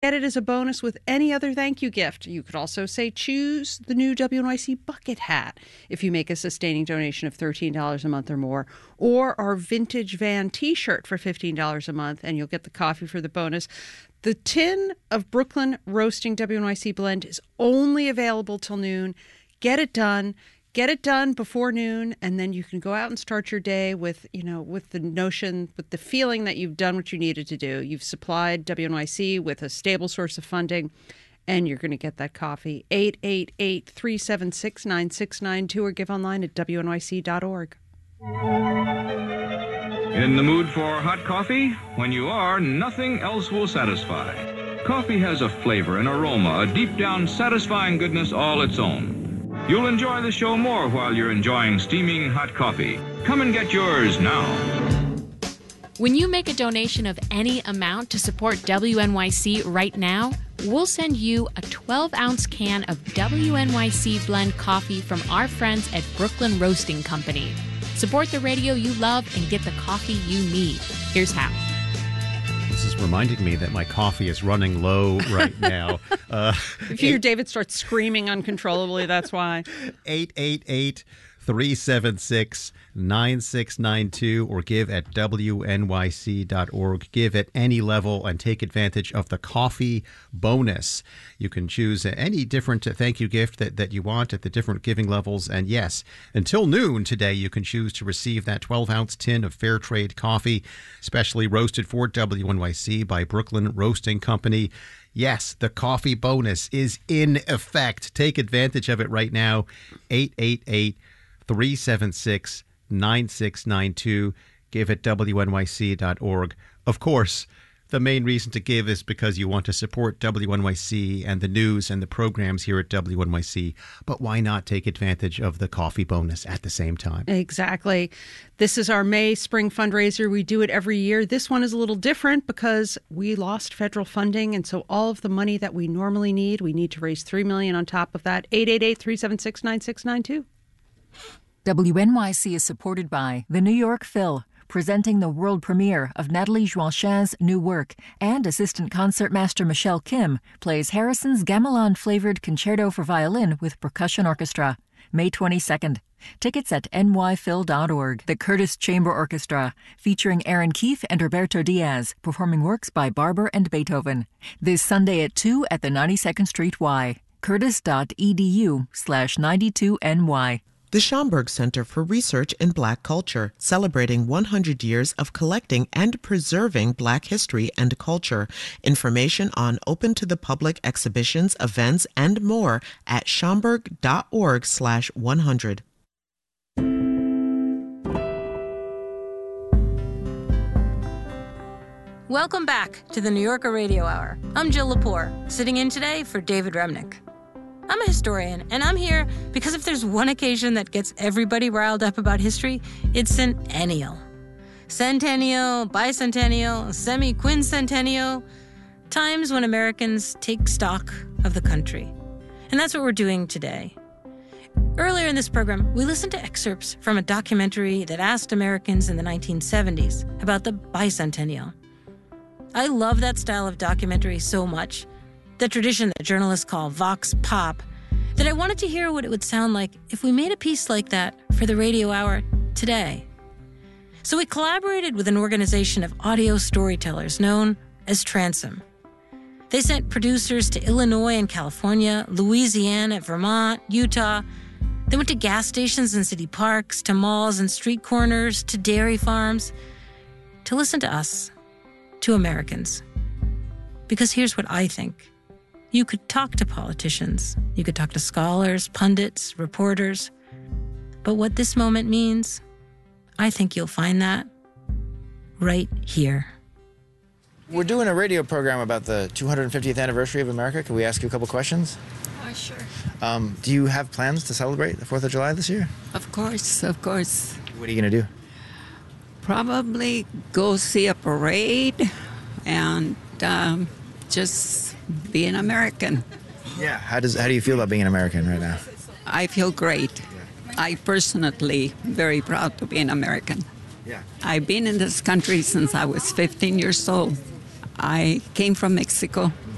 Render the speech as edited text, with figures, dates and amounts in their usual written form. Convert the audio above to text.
Get it as a bonus with any other thank you gift. You could also say choose the new WNYC bucket hat if you make a sustaining donation of $13 a month or more, or our vintage van t-shirt for $15 a month, and you'll get the coffee for the bonus. The tin of Brooklyn Roasting WNYC blend is only available till noon. Get it done. Get it done before noon, and then you can go out and start your day with the feeling that you've done what you needed to do. You've supplied WNYC with a stable source of funding, and you're going to get that coffee. 888-376-9692 or give online at wnyc.org. In the mood for hot coffee? When you are, nothing else will satisfy. Coffee has a flavor, an aroma, a deep-down satisfying goodness all its own. You'll enjoy the show more while you're enjoying steaming hot coffee. Come and get yours now. When you make a donation of any amount to support WNYC right now, we'll send you a 12-ounce can of WNYC blend coffee from our friends at Brooklyn Roasting Company. Support the radio you love and get the coffee you need. Here's how. This is reminding me that my coffee is running low right now. If you hear David start screaming uncontrollably, that's why. 888-376-9692 or give at wnyc.org. Give at any level and take advantage of the coffee bonus. You can choose any different thank you gift that you want at the different giving levels. And yes, until noon today, you can choose to receive that 12-ounce tin of fair trade coffee, specially roasted for WNYC by Brooklyn Roasting Company. Yes, the coffee bonus is in effect. Take advantage of it right now. 888-376-9692. Give at wnyc.org. Of course, the main reason to give is because you want to support WNYC and the news and the programs here at WNYC. But why not take advantage of the coffee bonus at the same time? Exactly. This is our May spring fundraiser. We do it every year. This one is a little different because we lost federal funding. And so all of the money that we normally need, we need to raise $3 million on top of that. 888-376-9692. WNYC is supported by the New York Phil, presenting the world premiere of Nathalie Joachin's new work, and assistant concertmaster Michelle Kim plays Harrison's gamelan-flavored concerto for violin with percussion orchestra. May 22nd. Tickets at nyphil.org. The Curtis Chamber Orchestra, featuring Aaron Keefe and Roberto Diaz, performing works by Barber and Beethoven. This Sunday at 2 at the 92nd Street Y. curtis.edu/92ny. The Schomburg Center for Research in Black Culture, celebrating 100 years of collecting and preserving Black history and culture. Information on open-to-the-public exhibitions, events, and more at schomburg.org/100. Welcome back to the New Yorker Radio Hour. I'm Jill Lepore, sitting in today for David Remnick. I'm a historian, and I'm here because if there's one occasion that gets everybody riled up about history, it's centennial. Centennial, bicentennial, semi-quincentennial, times when Americans take stock of the country. And that's what we're doing today. Earlier in this program, we listened to excerpts from a documentary that asked Americans in the 1970s about the bicentennial. I love that style of documentary so much, the tradition that journalists call vox pop, that I wanted to hear what it would sound like if we made a piece like that for the radio hour today. So we collaborated with an organization of audio storytellers known as Transom. They sent producers to Illinois and California, Louisiana, Vermont, Utah. They went to gas stations and city parks, to malls and street corners, to dairy farms, to listen to us, to Americans. Because here's what I think. You could talk to politicians. You could talk to scholars, pundits, reporters. But what this moment means, I think you'll find that right here. We're doing a radio program about the 250th anniversary of America. Can we ask you a couple questions? Oh, sure. Do you have plans to celebrate the 4th of July this year? Of course, of course. What are you going to do? Probably go see a parade and just be an American. Yeah. How do you feel about being an American right now? I feel great. I personally very proud to be an American. Yeah. I've been in this country since I was 15 years old. I came from Mexico